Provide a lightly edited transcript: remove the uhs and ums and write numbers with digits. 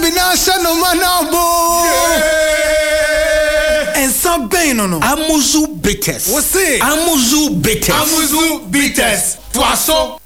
binasha no manabo. And some pain no. Amuzu bitters. What's it? Amuzu bitters. Amuzu bitters. Twaso.